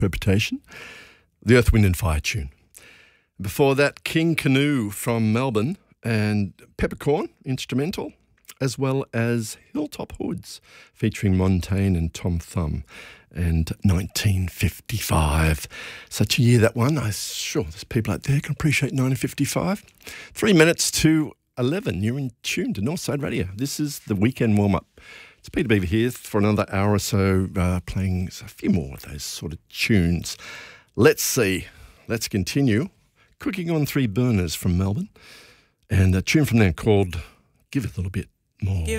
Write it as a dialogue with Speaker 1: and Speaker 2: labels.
Speaker 1: interpretation. The Earth, Wind and Fire tune. Before that, King Canoe from Melbourne and Peppercorn instrumental, as well as Hilltop Hoods featuring Montaigne and Tom Thumb, and 1955. Such a year, that one. I'm sure there's people out there who can appreciate 1955. 3 minutes to 11. You're in tune to Northside Radio. This is the weekend warm-up. It's Peter Beaver here for another hour or so, playing a few more of those sort of tunes. Let's see. Let's continue. Cooking on Three Burners from Melbourne. And a tune from them called Give It a Little Bit More.